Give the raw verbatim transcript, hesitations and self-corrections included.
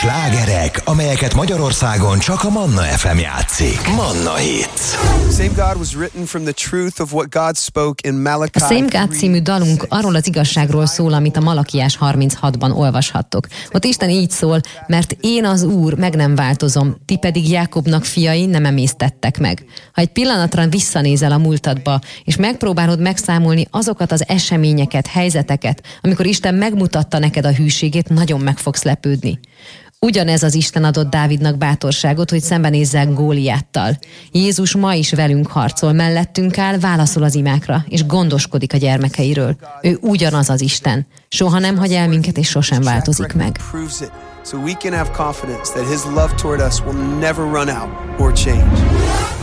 Slágerek, amelyeket Magyarországon csak a Manna ef em játszik. Manna Hits. A Same God című dalunk arról az igazságról szól, amit a Malakiás harminchatban olvashattok. Ott Isten így szól, mert én az Úr, meg nem változom, ti pedig Jákobnak fiai nem emésztettek meg. Ha egy pillanatra visszanézel a múltadba, és megpróbálod megszámolni azokat az eseményeket, helyzeteket, amikor Isten megmutatta neked a hűségét, nagyon meg fogsz lepődni. Ugyanez az Isten adott Dávidnak bátorságot, hogy szembenézzen Góliáttal. Jézus ma is velünk harcol, mellettünk áll, válaszol az imákra, és gondoskodik a gyermekeiről. Ő ugyanaz az Isten. Soha nem hagy el minket, és sosem változik meg. So we can have confidence that his love toward us will never run out or change.